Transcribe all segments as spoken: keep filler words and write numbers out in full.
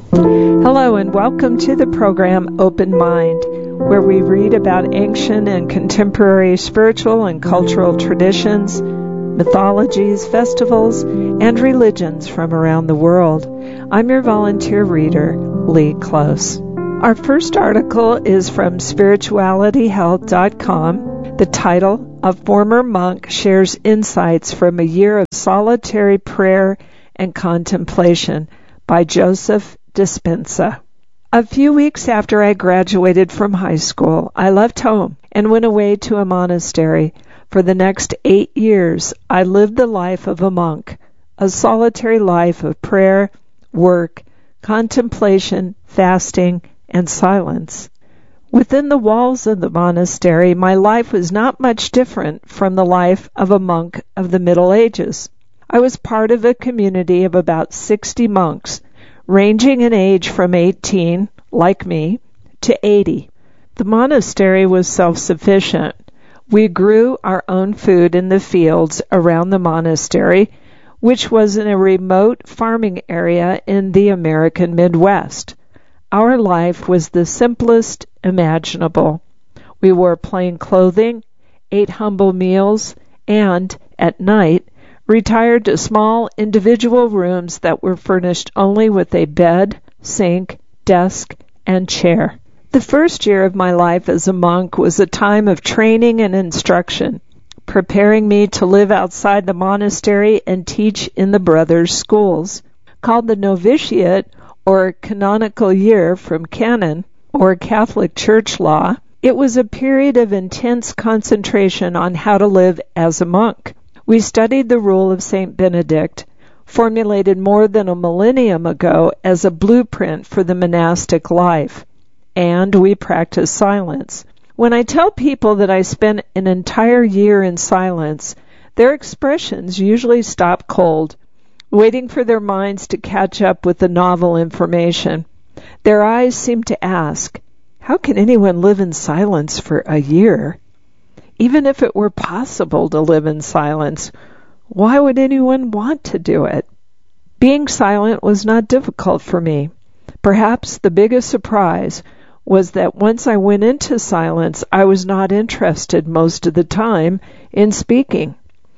Hello and welcome to the program Open Mind, where we read about ancient and contemporary spiritual and cultural traditions, mythologies, festivals, and religions from around the world. I'm your volunteer reader, Lee Close. Our first article is from spirituality health dot com. The title, A Former Monk Shares Insights from a Year of Solitary Prayer and Contemplation by Joseph Dispenza. A few weeks after I graduated from high school, I left home and went away to a monastery. For the next eight years, I lived the life of a monk, a solitary life of prayer, work, contemplation, fasting, and silence. Within the walls of the monastery, my life was not much different from the life of a monk of the Middle Ages. I was part of a community of about sixty monks, ranging in age from eighteen, like me, to eighty. The monastery was self-sufficient. We grew our own food in the fields around the monastery, which was in a remote farming area in the American Midwest. Our life was the simplest imaginable. We wore plain clothing, ate humble meals, and, at night, retired to small individual rooms that were furnished only with a bed, sink, desk, and chair. The first year of my life as a monk was a time of training and instruction, preparing me to live outside the monastery and teach in the brothers' schools. Called the novitiate, or canonical year from canon, or Catholic Church law, it was a period of intense concentration on how to live as a monk. We studied the rule of Saint Benedict, formulated more than a millennium ago as a blueprint for the monastic life, and we practiced silence. When I tell people that I spent an entire year in silence, their expressions usually stop cold, waiting for their minds to catch up with the novel information. Their eyes seem to ask, how can anyone live in silence for a year? Even if it were possible to live in silence, why would anyone want to do it? Being silent was not difficult for me. Perhaps the biggest surprise was that once I went into silence, I was not interested most of the time in speaking.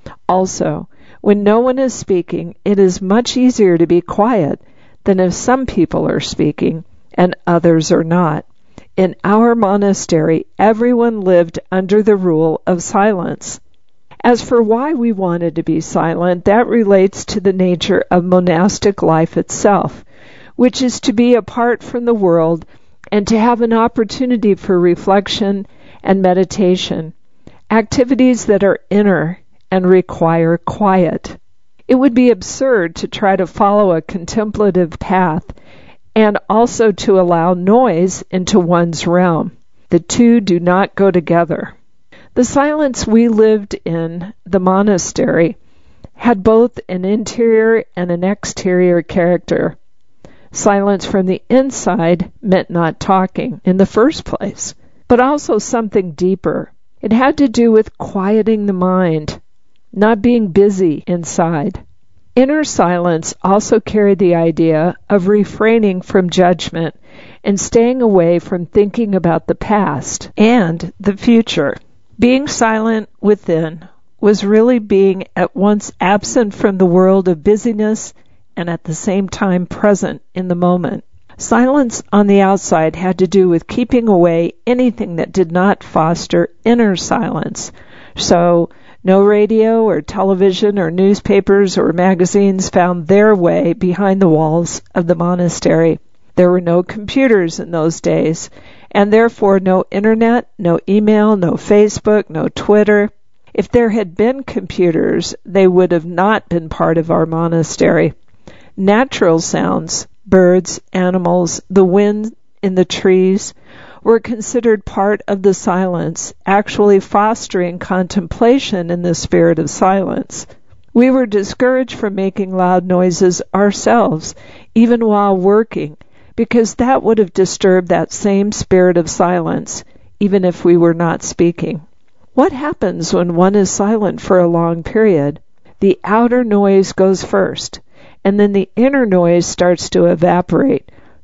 Also, when no one is speaking, it is much easier to be quiet than if some people are speaking and others are not. In our monastery, everyone lived under the rule of silence. As for why we wanted to be silent, that relates to the nature of monastic life itself, which is to be apart from the world and to have an opportunity for reflection and meditation, activities that are inner and require quiet. It would be absurd to try to follow a contemplative path and also to allow noise into one's realm. The two do not go together. The silence we lived in, the monastery, had both an interior and an exterior character. Silence from the inside meant not talking in the first place, but also something deeper. It had to do with quieting the mind, not being busy inside. Inner silence also carried the idea of refraining from judgment and staying away from thinking about the past and the future. Being silent within was really being at once absent from the world of busyness and at the same time present in the moment. Silence on the outside had to do with keeping away anything that did not foster inner silence. So, no radio or television or newspapers or magazines found their way behind the walls of the monastery. There were no computers in those days, and therefore no internet, no email, no Facebook, no Twitter. If there had been computers, they would have not been part of our monastery. Natural sounds, birds, animals, the wind in the trees, were considered part of the silence, actually fostering contemplation in the spirit of silence. We were discouraged from making loud noises ourselves, even while working, because that would have disturbed that same spirit of silence, even if we were not speaking. What happens when one is silent for a long period? The outer noise goes first, and then the inner noise starts to evaporate,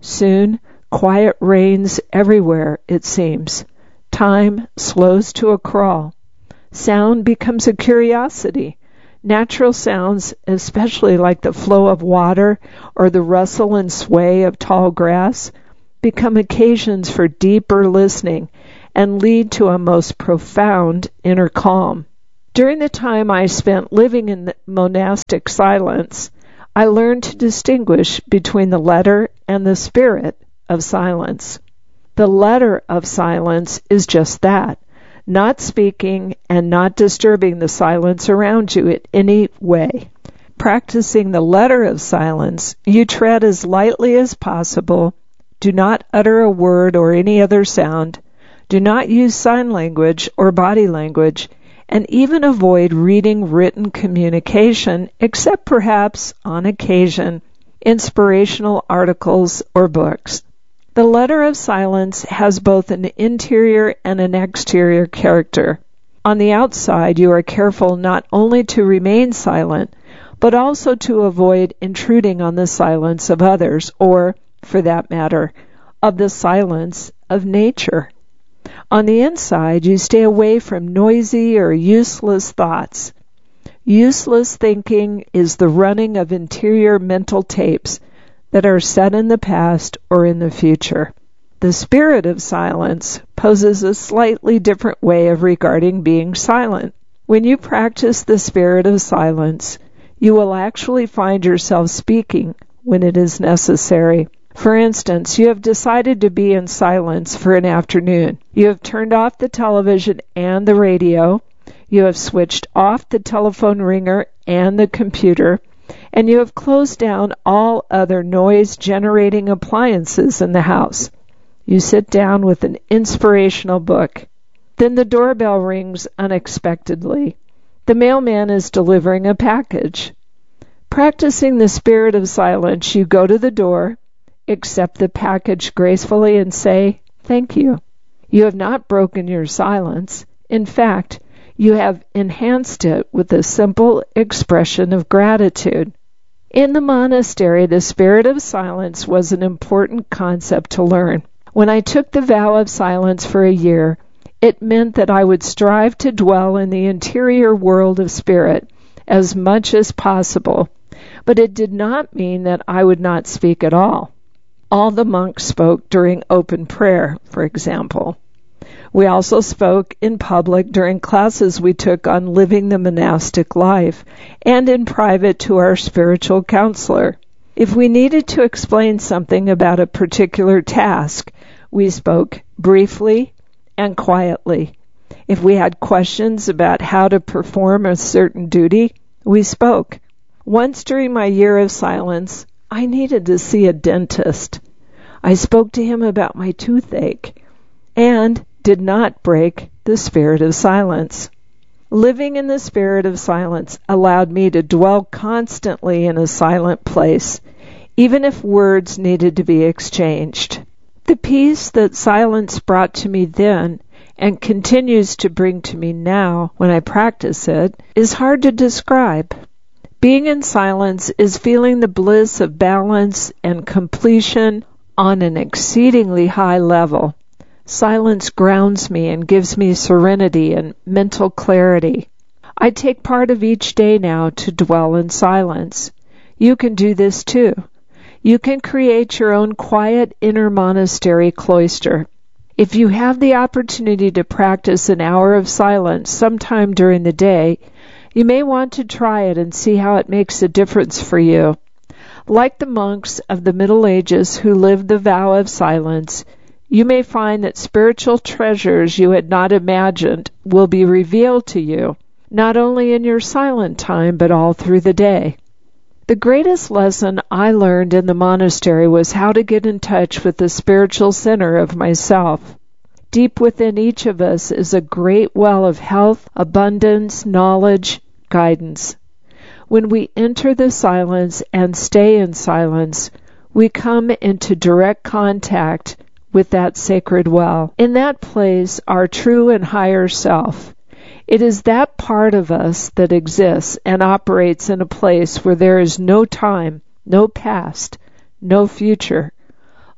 Soon, quiet reigns everywhere, it seems. Time slows to a crawl. Sound becomes a curiosity. Natural sounds, especially like the flow of water or the rustle and sway of tall grass, become occasions for deeper listening and lead to a most profound inner calm. During the time I spent living in the monastic silence, I learned to distinguish between the letter and the spirit of silence. The letter of silence is just that, not speaking and not disturbing the silence around you in any way. Practicing the letter of silence, you tread as lightly as possible, do not utter a word or any other sound, do not use sign language or body language, and even avoid reading written communication, except perhaps, on occasion, inspirational articles or books. The letter of silence has both an interior and an exterior character. On the outside, you are careful not only to remain silent, but also to avoid intruding on the silence of others, or, for that matter, of the silence of nature. On the inside, you stay away from noisy or useless thoughts. Useless thinking is the running of interior mental tapes that are set in the past or in the future. The spirit of silence poses a slightly different way of regarding being silent. When you practice the spirit of silence, you will actually find yourself speaking when it is necessary. For instance, you have decided to be in silence for an afternoon. You have turned off the television and the radio. You have switched off the telephone ringer and the computer. And you have closed down all other noise-generating appliances in the house. You sit down with an inspirational book. Then the doorbell rings unexpectedly. The mailman is delivering a package. Practicing the spirit of silence, you go to the door, accept the package gracefully, and say, "Thank you." You have not broken your silence. In fact, you have enhanced it with a simple expression of gratitude. In the monastery, the spirit of silence was an important concept to learn. When I took the vow of silence for a year, it meant that I would strive to dwell in the interior world of spirit as much as possible, but it did not mean that I would not speak at all. All the monks spoke during open prayer, for example. We also spoke in public during classes we took on living the monastic life, and in private to our spiritual counselor. If we needed to explain something about a particular task, we spoke briefly and quietly. If we had questions about how to perform a certain duty, we spoke. Once during my year of silence, I needed to see a dentist. I spoke to him about my toothache and did not break the spirit of silence. Living in the spirit of silence allowed me to dwell constantly in a silent place, even if words needed to be exchanged. The peace that silence brought to me then and continues to bring to me now when I practice it is hard to describe. Being in silence is feeling the bliss of balance and completion on an exceedingly high level. Silence grounds me and gives me serenity and mental clarity. I take part of each day now to dwell in silence. You can do this too. You can create your own quiet inner monastery cloister. If you have the opportunity to practice an hour of silence sometime during the day, you may want to try it and see how it makes a difference for you. Like the monks of the Middle Ages who lived the vow of silence, you may find that spiritual treasures you had not imagined will be revealed to you, not only in your silent time, but all through the day. The greatest lesson I learned in the monastery was how to get in touch with the spiritual center of myself. Deep within each of us is a great well of health, abundance, knowledge, guidance. When we enter the silence and stay in silence, we come into direct contact with that sacred well. In that place, our true and higher self. It is that part of us that exists and operates in a place where there is no time, no past, no future,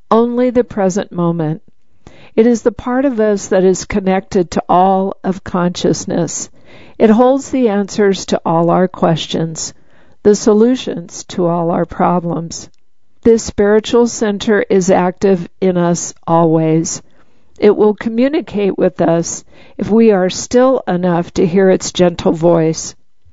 only the present moment. It is the part of us that is connected to all of consciousness. It holds the answers to all our questions, the solutions to all our problems. This spiritual center is active in us always. It will communicate with us if we are still enough to hear its gentle voice.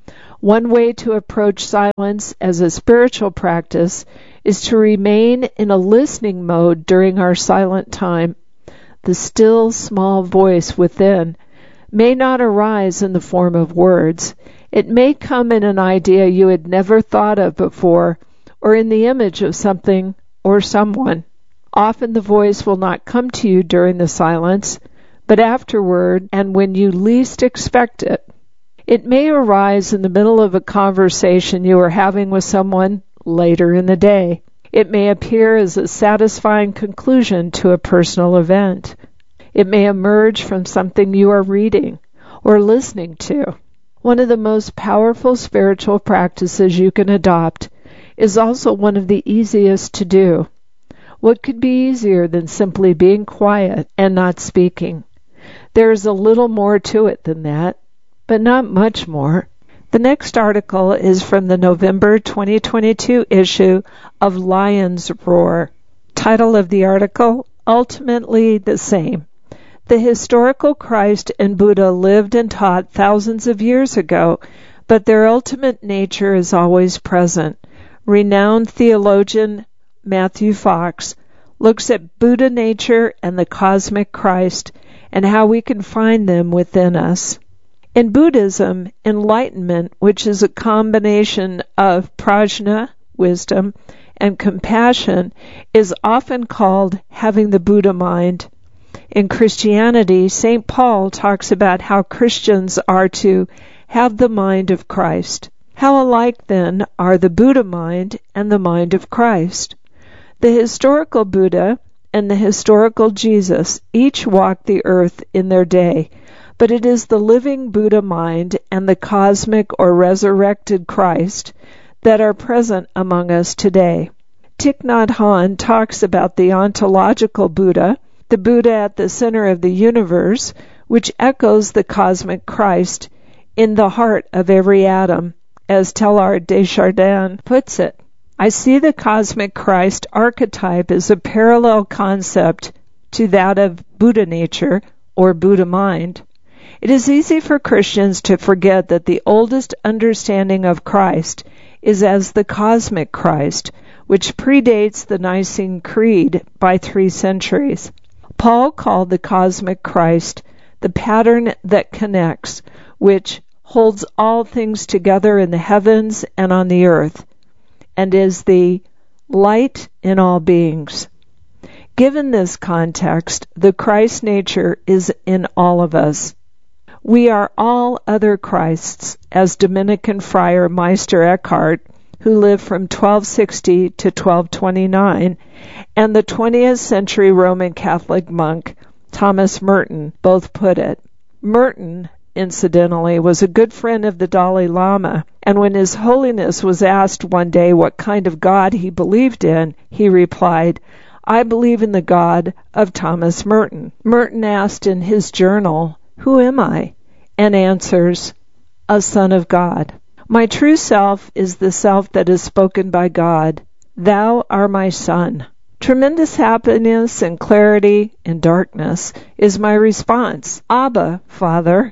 One way to approach silence as a spiritual practice is to remain in a listening mode during our silent time. The still, small voice within may not arise in the form of words. It may come in an idea you had never thought of before, or in the image of something or someone. Often the voice will not come to you during the silence, but afterward and when you least expect it. It may arise in the middle of a conversation you are having with someone later in the day. It may appear as a satisfying conclusion to a personal event. It may emerge from something you are reading or listening to. One of the most powerful spiritual practices you can adopt is also one of the easiest to do. What could be easier than simply being quiet and not speaking? There is a little more to it than that, but not much more. The next article is from the November twenty twenty-two issue of Lion's Roar. Title of the article, Ultimately the Same. The historical Christ and Buddha lived and taught thousands of years ago, but their ultimate nature is always present. Renowned theologian Matthew Fox looks at Buddha nature and the cosmic Christ and how we can find them within us. In Buddhism, enlightenment, which is a combination of prajna, wisdom, and compassion, is often called having the Buddha mind. In Christianity, Saint Paul talks about how Christians are to have the mind of Christ. How alike, then, are the Buddha mind and the mind of Christ? The historical Buddha and the historical Jesus each walked the earth in their day, but it is the living Buddha mind and the cosmic or resurrected Christ that are present among us today. Thich Nhat Hanh talks about the ontological Buddha, the Buddha at the center of the universe, which echoes the cosmic Christ in the heart of every atom, as Teilhard de Chardin puts it. I see the cosmic Christ archetype as a parallel concept to that of Buddha nature or Buddha mind. It is easy for Christians to forget that the oldest understanding of Christ is as the cosmic Christ, which predates the Nicene Creed by three centuries. Paul called the cosmic Christ the pattern that connects, which holds all things together in the heavens and on the earth, and is the light in all beings. Given this context, the Christ nature is in all of us. We are all other Christs, as Dominican friar Meister Eckhart, who lived from twelve sixty to twelve twenty-nine, and the twentieth century Roman Catholic monk Thomas Merton both put it. Merton, incidentally, was a good friend of the Dalai Lama, and when His Holiness was asked one day what kind of God he believed in, he replied, "I believe in the God of Thomas Merton." Merton asked in his journal, "Who am I?" and answers, "A son of God." My true self is the self that is spoken by God. Thou art my son. Tremendous happiness and clarity in darkness is my response. Abba, Father.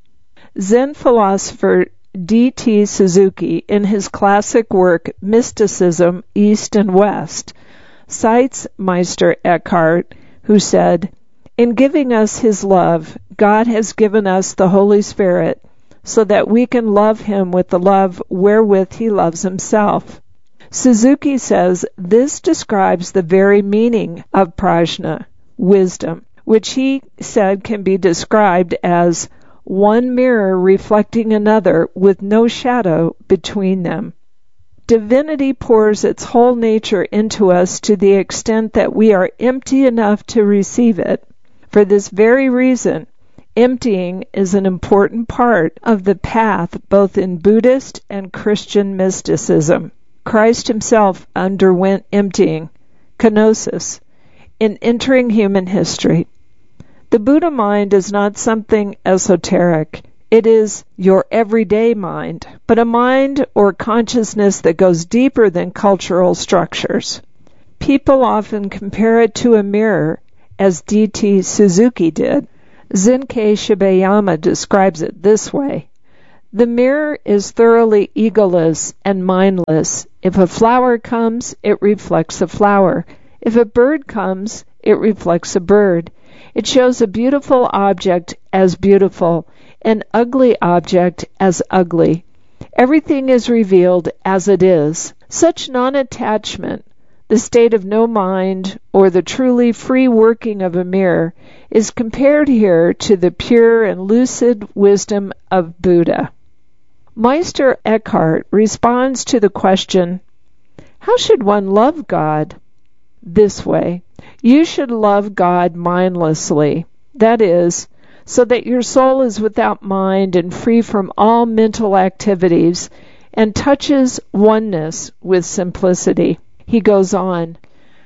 Zen philosopher D T Suzuki, in his classic work Mysticism, East and West, cites Meister Eckhart, who said, "In giving us His love, God has given us the Holy Spirit so that we can love Him with the love wherewith He loves Himself." Suzuki says this describes the very meaning of prajna, wisdom, which he said can be described as one mirror reflecting another with no shadow between them. Divinity pours its whole nature into us to the extent that we are empty enough to receive it. For this very reason, emptying is an important part of the path both in Buddhist and Christian mysticism. Christ Himself underwent emptying, kenosis. in entering human history. The Buddha mind is not something esoteric. It is your everyday mind, but a mind or consciousness that goes deeper than cultural structures. People often compare it to a mirror, as D T Suzuki did. Zenkai Shibayama describes it this way. The mirror is thoroughly egoless and mindless. If a flower comes, it reflects a flower. If a bird comes, it reflects a bird. It shows a beautiful object as beautiful, an ugly object as ugly. Everything is revealed as it is. Such non-attachment, the state of no mind, or the truly free working of a mirror, is compared here to the pure and lucid wisdom of Buddha. Meister Eckhart responds to the question, how should one love God? This way, you should love God mindlessly, that is, so that your soul is without mind and free from all mental activities and touches oneness with simplicity. He goes on,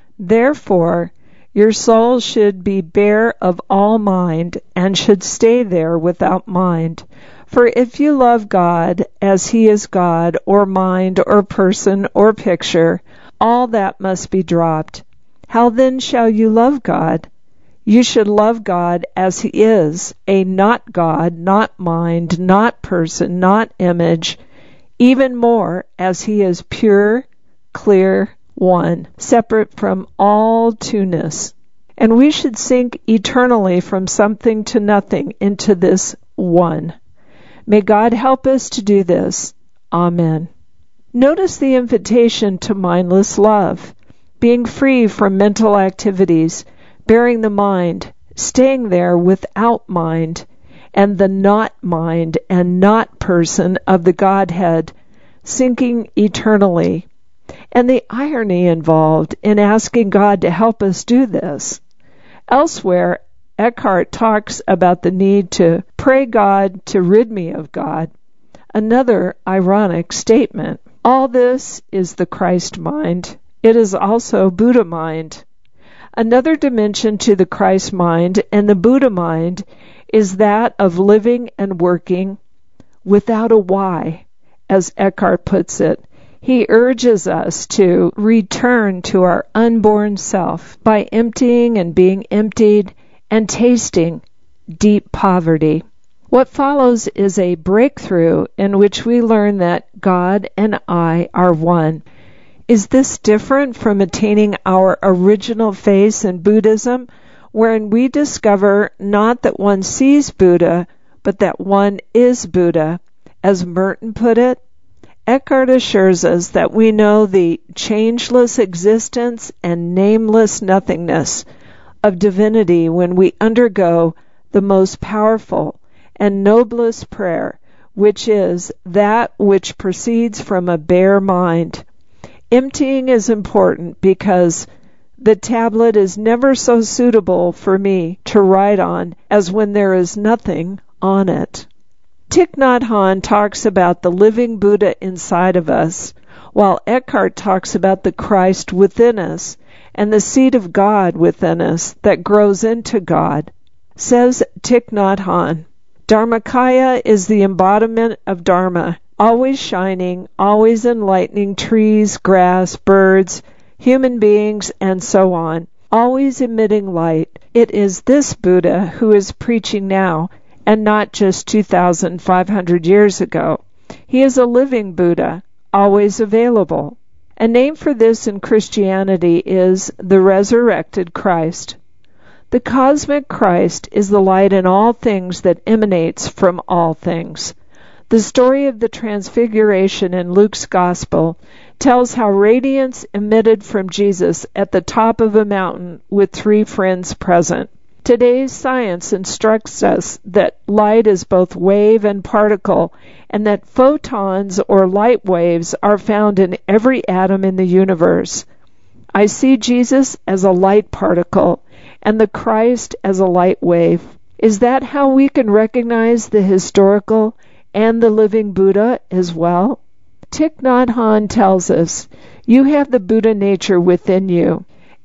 therefore, your soul should be bare of all mind and should stay there without mind. For if you love God as He is God, or mind, or person, or picture, all that must be dropped. How then shall you love God? You should love God as He is, a not God, not mind, not person, not image, even more as He is pure, clear, one, separate from all two-ness. And we should sink eternally from something to nothing into this one. May God help us to do this. Amen. Notice the invitation to mindless love, being free from mental activities, bearing the mind, staying there without mind, and the not mind and not person of the Godhead, sinking eternally. And the irony involved in asking God to help us do this. Elsewhere, Eckhart talks about the need to pray God to rid me of God. Another ironic statement. All this is the Christ mind. It is also Buddha mind. Another dimension to the Christ mind and the Buddha mind is that of living and working without a why, as Eckhart puts it. He urges us to return to our unborn self by emptying and being emptied and tasting deep poverty. What follows is a breakthrough in which we learn that God and I are one. Is this different from attaining our original phase in Buddhism, wherein we discover not that one sees Buddha, but that one is Buddha? As Merton put it, Eckhart assures us that we know the changeless existence and nameless nothingness of divinity when we undergo the most powerful and noblest prayer, which is that which proceeds from a bare mind. Emptying is important because the tablet is never so suitable for me to write on as when there is nothing on it. Thich Nhat Hanh talks about the living Buddha inside of us, while Eckhart talks about the Christ within us and the seed of God within us that grows into God. Says Thich Nhat Hanh, Dharmakaya is the embodiment of Dharma, always shining, always enlightening trees, grass, birds, human beings, and so on, always emitting light. It is this Buddha who is preaching now, and not just two thousand five hundred years ago. He is a living Buddha, always available. A name for this in Christianity is the resurrected Christ. The cosmic Christ is the light in all things that emanates from all things. The story of the Transfiguration in Luke's Gospel tells how radiance emitted from Jesus at the top of a mountain with three friends present. Today's science instructs us that light is both wave and particle, and that photons or light waves are found in every atom in the universe. I see Jesus as a light particle, and the Christ as a light wave. Is that how we can recognize the historical and the living Buddha as well? Thich Nhat Hanh tells us, you have the Buddha nature within you.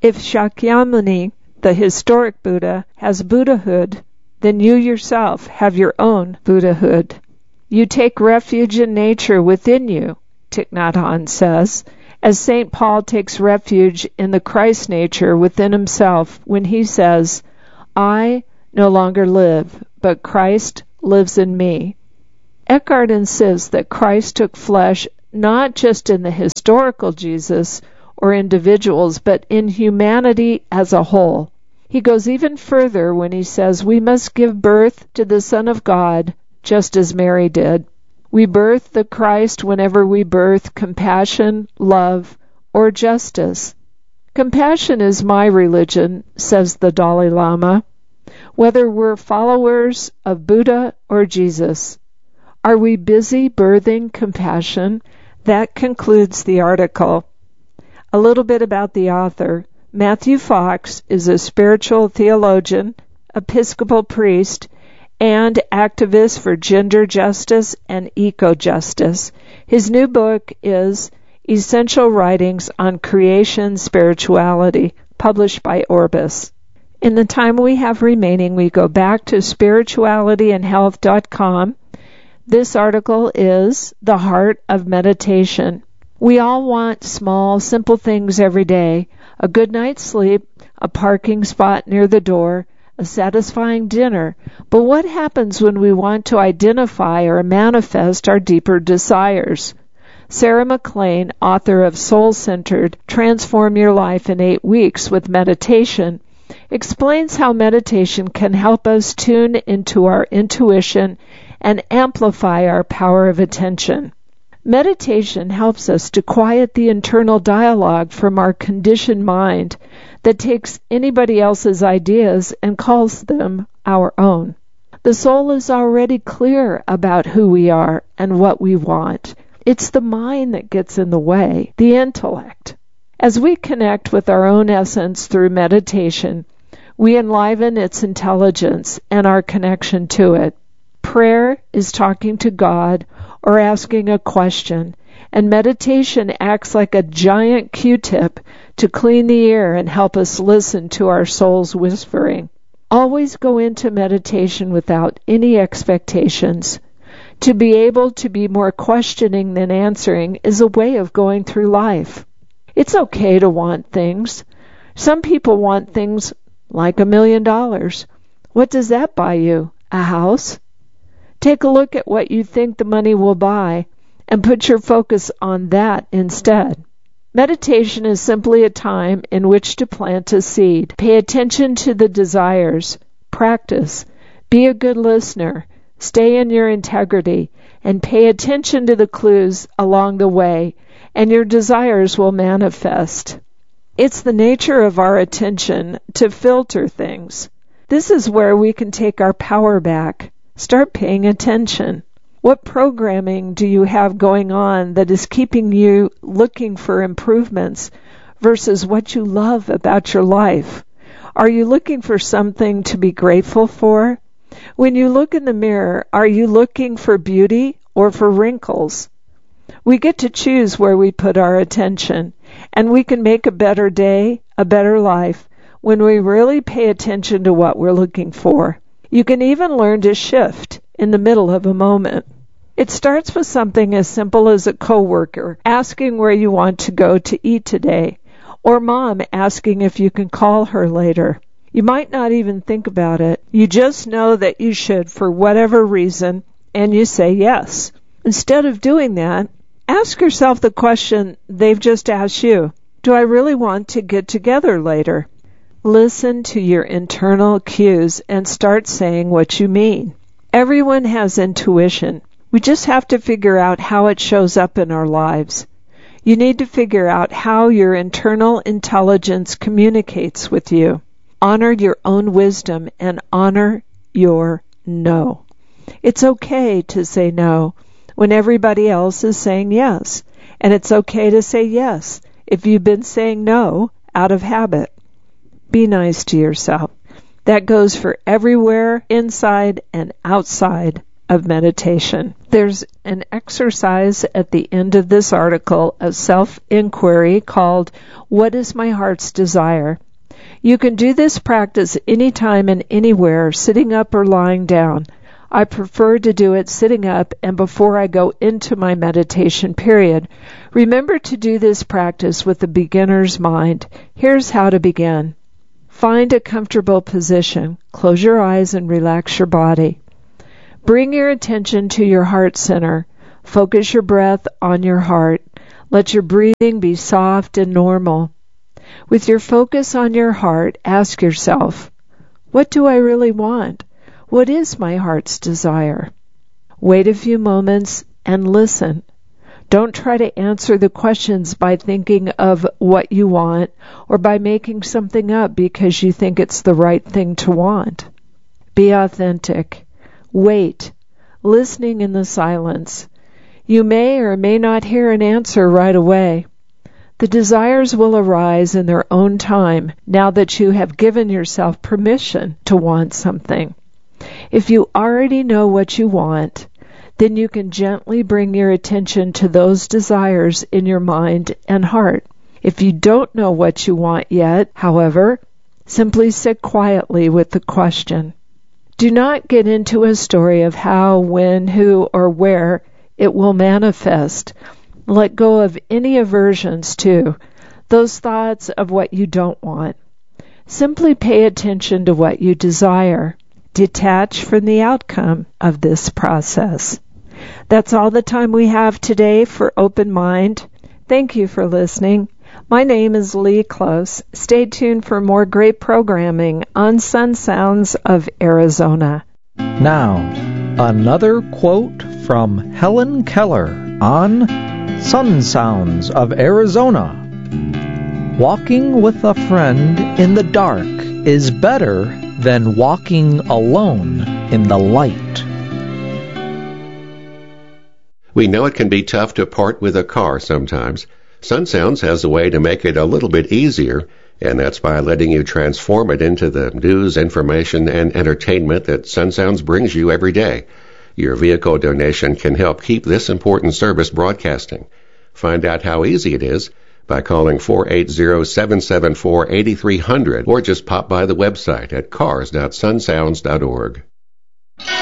If Shakyamuni, the historic Buddha, has Buddhahood, then you yourself have your own Buddhahood. You take refuge in nature within you, Thich Nhat Hanh says, as Saint Paul takes refuge in the Christ nature within himself when he says, I no longer live, but Christ lives in me. Eckhart insists that Christ took flesh not just in the historical Jesus or individuals, but in humanity as a whole. He goes even further when he says we must give birth to the Son of God just as Mary did. We birth the Christ whenever we birth compassion, love, or justice. Compassion is my religion, says the Dalai Lama, whether we're followers of Buddha or Jesus. Are we busy birthing compassion? That concludes the article. A little bit about the author. Matthew Fox is a spiritual theologian, Episcopal priest, and activist for gender justice and eco-justice. His new book is Essential Writings on Creation Spirituality, published by Orbis. In the time we have remaining, we go back to spirituality and health dot com. This article is The Heart of Meditation. We all want small, simple things every day: a good night's sleep, a parking spot near the door, a satisfying dinner. But what happens when we want to identify or manifest our deeper desires? Sarah McLean, author of Soul-Centered, Transform Your Life in Eight Weeks with Meditation, explains how meditation can help us tune into our intuition and amplify our power of attention. Meditation helps us to quiet the internal dialogue from our conditioned mind that takes anybody else's ideas and calls them our own. The soul is already clear about who we are and what we want. It's the mind that gets in the way, the intellect. As we connect with our own essence through meditation, we enliven its intelligence and our connection to it. Prayer is talking to God or asking a question, and meditation acts like a giant Q-tip to clean the air and help us listen to our soul's whispering. Always go into meditation without any expectations. To be able to be more questioning than answering is a way of going through life. It's okay to want things. Some people want things like a million dollars. What does that buy you? A house? Take a look at what you think the money will buy and put your focus on that instead. Meditation is simply a time in which to plant a seed. Pay attention to the desires. Practice. Be a good listener. Stay in your integrity and pay attention to the clues along the way, and your desires will manifest. It's the nature of our attention to filter things. This is where we can take our power back. Start paying attention. What programming do you have going on that is keeping you looking for improvements versus what you love about your life? Are you looking for something to be grateful for? When you look in the mirror, are you looking for beauty or for wrinkles? We get to choose where we put our attention, and we can make a better day, a better life, when we really pay attention to what we're looking for. You can even learn to shift in the middle of a moment. It starts with something as simple as a coworker asking where you want to go to eat today, or mom asking if you can call her later. You might not even think about it. You just know that you should for whatever reason, and you say yes. Instead of doing that, ask yourself the question they've just asked you. Do I really want to get together later? Listen to your internal cues and start saying what you mean. Everyone has intuition. We just have to figure out how it shows up in our lives. You need to figure out how your internal intelligence communicates with you. Honor your own wisdom and honor your no. It's okay to say no when everybody else is saying yes. And it's okay to say yes if you've been saying no out of habit. Be nice to yourself. That goes for everywhere, inside and outside of meditation. There's an exercise at the end of this article of self-inquiry called, "What is my heart's desire?" You can do this practice anytime and anywhere, sitting up or lying down. I prefer to do it sitting up and before I go into my meditation period. Remember to do this practice with a beginner's mind. Here's how to begin. Find a comfortable position. Close your eyes and relax your body. Bring your attention to your heart center. Focus your breath on your heart. Let your breathing be soft and normal. With your focus on your heart, ask yourself, what do I really want? What is my heart's desire? Wait a few moments and listen. Don't try to answer the questions by thinking of what you want or by making something up because you think it's the right thing to want. Be authentic. Wait, listening in the silence. You may or may not hear an answer right away. The desires will arise in their own time now that you have given yourself permission to want something. If you already know what you want, then you can gently bring your attention to those desires in your mind and heart. If you don't know what you want yet, however, simply sit quietly with the question. Do not get into a story of how, when, who, or where it will manifest. Let go of any aversions to those thoughts of what you don't want. Simply pay attention to what you desire. Detach from the outcome of this process. That's all the time we have today for Open Mind. Thank you for listening. My name is Lee Close. Stay tuned for more great programming on Sun Sounds of Arizona. Now, another quote from Helen Keller on Sun Sounds of Arizona. Walking with a friend in the dark is better than walking alone in the light. We know it can be tough to part with a car sometimes. Sun Sounds has a way to make it a little bit easier, and that's by letting you transform it into the news, information, and entertainment that Sun Sounds brings you every day. Your vehicle donation can help keep this important service broadcasting. Find out how easy it is by calling four eight zero, seven seven four, eight three zero zero or just pop by the website at cars dot sun sounds dot org.